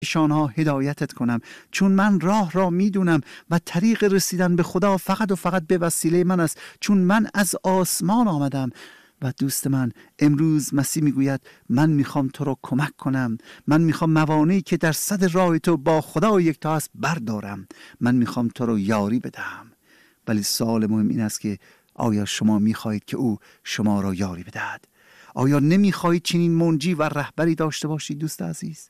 شانها هدایتت کنم، چون من راه را میدونم و طریق رسیدن به خدا فقط و فقط به وسیله من است، چون من از آسمان آمدم. و دوست من، امروز مسیح میگوید من میخوام تو رو کمک کنم، من میخوام موانعی که در صد راه تو با خدا یکتا است بردارم، من میخوام تو رو یاری بدهم. ولی سوال مهم این است که آیا شما میخواهید که او شما را یاری بدهد؟ آیا نمیخواهید چنین منجی و رهبری داشته باشید دوست عزیز؟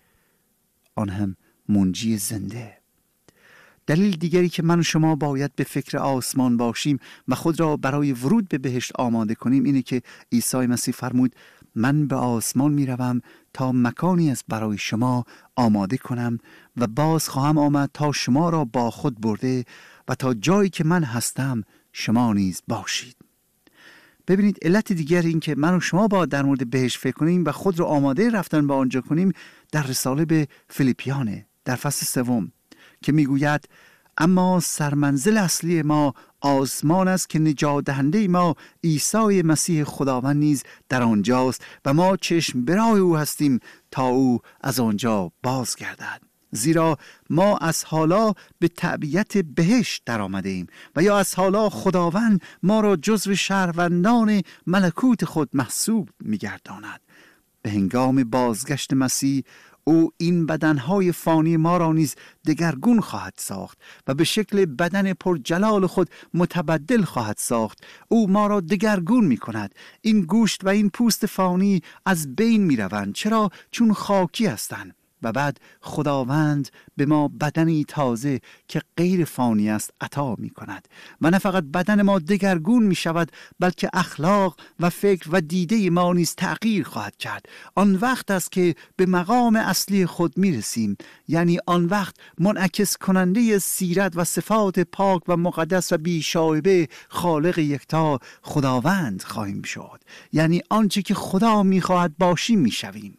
آن هم منجی زنده. دلیل دیگری که من و شما باید به فکر آسمان باشیم و خود را برای ورود به بهشت آماده کنیم اینه که عیسی مسیح فرمود من به آسمان می روم تا مکانی است برای شما آماده کنم و باز خواهم آمد تا شما را با خود برده و تا جایی که من هستم شما نیز باشید. ببینید علت دیگر این که من و شما باید در مورد بهشت فکر کنیم و خود را آماده رفتن به آنجا کنیم در رساله به فیلیپیانه در فصل 3 که میگوید اما سرمنزل اصلی ما آسمان است که نجات دهنده ما عیسی مسیح خداوند نیز در آنجاست و ما چشم برای او هستیم تا او از آنجا بازگردد. زیرا ما از حالا به تبعیت بهشت در آمده ایم و یا از حالا خداوند ما را جزو شهروندان ملکوت خود محسوب می‌گرداند. به هنگام بازگشت مسیح او این بدنهای فانی ما را نیز دگرگون خواهد ساخت و به شکل بدن پرجلال خود متبدل خواهد ساخت. او ما را دگرگون می کند. این گوشت و این پوست فانی از بین می روند. چرا؟ چون خاکی هستند. و بعد خداوند به ما بدنی تازه که غیر فانی است عطا می کند و نه فقط بدن ما دگرگون می شود بلکه اخلاق و فکر و دیده ما نیز تغییر خواهد کرد. آن وقت است که به مقام اصلی خود می رسیم، یعنی آن وقت منعکس کننده سیرت و صفات پاک و مقدس و بی‌شایبه خالق یکتا خداوند خواهیم شد، یعنی آنچه که خدا می خواهد باشیم می شویم.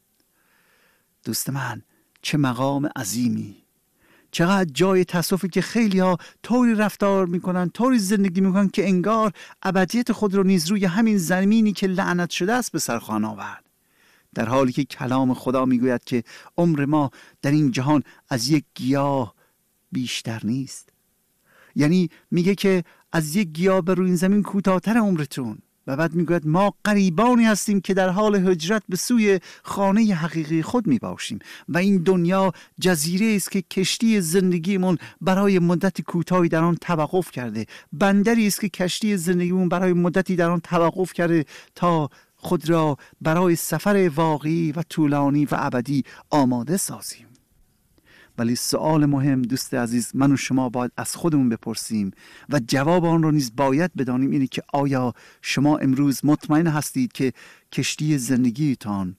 دوست من، چه مقام عظیمی، چقدر جای تأسفی که خیلی ها طوری رفتار میکنن، طوری زندگی میکنن که انگار ابدیت خود رو نیز روی همین زمینی که لعنت شده است به سر خواهند آورد، در حالی که کلام خدا میگوید که عمر ما در این جهان از یک گیاه بیشتر نیست. یعنی میگه که از یک گیاه بر روی این زمین کوتاه‌تر عمرتون. و بعد میگوید ما غریبانی هستیم که در حال هجرت به سوی خانه حقیقی خود میباشیم و این دنیا جزیره است که کشتی زندگیمون برای مدت کوتاهی در آن توقف کرده، بندری است که کشتی زندگیمون برای مدتی در آن توقف کرده تا خود را برای سفر واقعی و طولانی و ابدی آماده سازیم. ولی سوال مهم دوست عزیز من و شما باید از خودمون بپرسیم و جواب آن را نیز باید بدانیم، اینه که آیا شما امروز مطمئن هستید که کشتی زندگیتان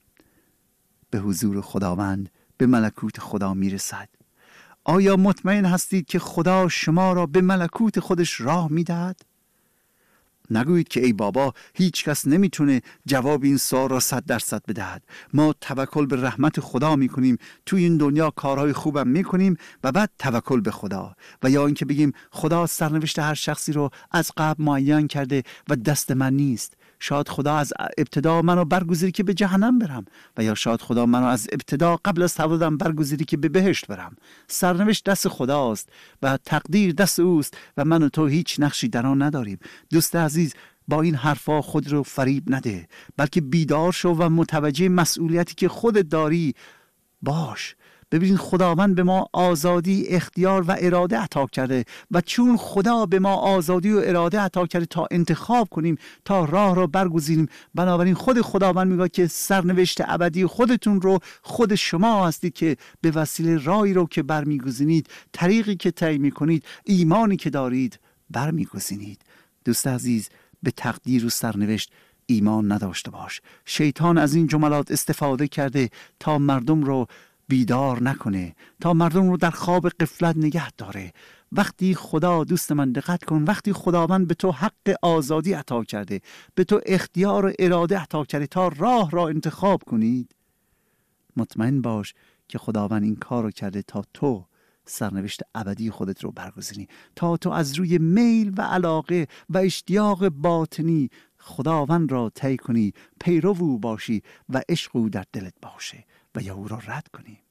به حضور خداوند، به ملکوت خدا میرسد؟ آیا مطمئن هستید که خدا شما را به ملکوت خودش راه میدهد؟ نگویید که ای بابا هیچ کس نمیتونه جواب این سوال را 100% بدهد. ما توکل به رحمت خدا میکنیم، توی این دنیا کارهای خوبم میکنیم و بعد توکل به خدا. و یا اینکه بگیم خدا سرنوشت هر شخصی رو از قبل معین کرده و دست من نیست. شاید خدا از ابتدا منو برگزیدی که به جهنم برم و یا شاید خدا منو از ابتدا قبل از تولدم برگزیدی که به بهشت برم. سرنوشت دست خداست و تقدیر دست اوست و من و تو هیچ نقشی در آن نداریم. دوست عزیز، با این حرفا خود رو فریب نده، بلکه بیدار شو و متوجه مسئولیتی که خودت داری باش. ببین خداوند به ما آزادی، اختیار و اراده عطا کرده و چون خدا به ما آزادی و اراده عطا کرده تا انتخاب کنیم، تا راه را برگزینیم، بنابراین خود خداوند میگه که سرنوشت ابدی خودتون رو خود شما هستید که به وسیله راهی رو که برمیگزینید، طریقی که طی میکنید، ایمانی که دارید برمیگزینید. دوست عزیز، به تقدیر و سرنوشت ایمان نداشته باش. شیطان از این جملات استفاده کرده تا مردم رو بیدار نکنه، تا مردم رو در خواب غفلت نگه داره. وقتی خدا، دوست من دقت کن، وقتی خداوند به تو حق آزادی عطا کرده، به تو اختیار و اراده عطا کرده تا راه را انتخاب کنید، مطمئن باش که خداوند این کار رو کرده تا تو سرنوشت ابدی خودت رو برگزینی، تا تو از روی میل و علاقه و اشتیاق باطنی خداوند را طی کنی، پیرو او باشی و عشق او در دلت باشه و یا او را رد کنی.